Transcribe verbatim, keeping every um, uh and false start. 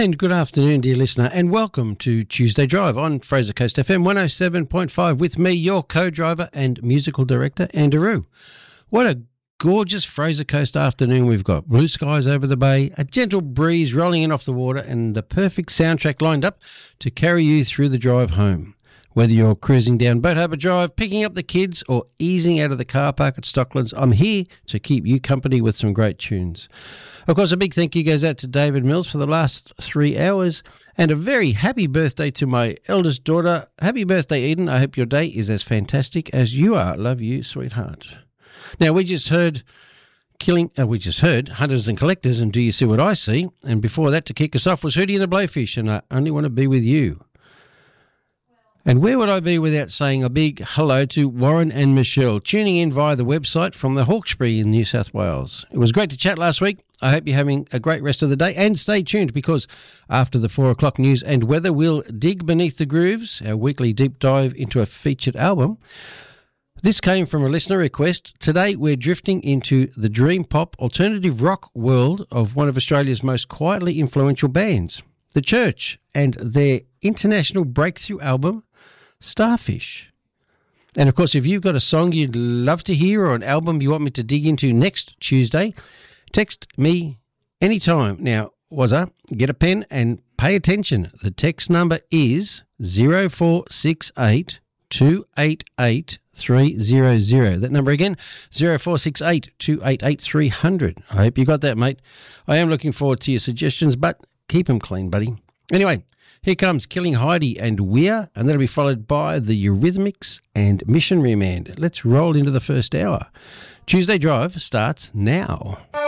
And good afternoon, dear listener, and welcome to Tuesday Drive on Fraser Coast F M one oh seven point five with me, your co-driver and musical director, Andrew. What a gorgeous Fraser Coast afternoon we've got. Blue skies over the bay, a gentle breeze rolling in off the water, and the perfect soundtrack lined up to carry you through the drive home. Whether you're cruising down Boat Harbour Drive, picking up the kids, or easing out of the car park at Stocklands, I'm here to keep you company with some great tunes. Of course, a big thank you goes out to David Mills for the last three hours, and a very happy birthday to my eldest daughter. Happy birthday, Eden. I hope your day is as fantastic as you are. Love you, sweetheart. Now, we just heard Killing, uh, we just heard Hunters and Collectors and Do You See What I See? And before that, to kick us off, was Hootie and the Blowfish and I Only Want to Be With You. And where would I be without saying a big hello to Warren and Michelle, tuning in via the website from the Hawkesbury in New South Wales. It was great to chat last week. I hope you're having a great rest of the day, and stay tuned because after the four o'clock news and weather, we'll dig beneath the grooves, our weekly deep dive into a featured album. This came from a listener request. Today we're drifting into the dream pop alternative rock world of one of Australia's most quietly influential bands, The Church, and their international breakthrough album, Starfish. And of course, if you've got a song you'd love to hear or an album you want me to dig into next Tuesday, text me anytime. Now, Wazza, get a pen and pay attention. The text number is zero four six eight two eight eight three zero zero. That number again, zero four six eight two eight eight three hundred. I hope you got that, mate. I am looking forward to your suggestions, but keep them clean, buddy. Anyway, here comes Killing Heidi and Weir, and that'll be followed by the Eurythmics and Missionary Man. Let's roll into the first hour. Tuesday Drive starts now.